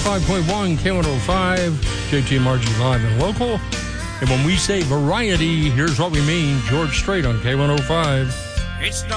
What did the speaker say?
105.1 K105, JT and Margie live and local. And when we say variety, here's what we mean. George Strait on K105. It's no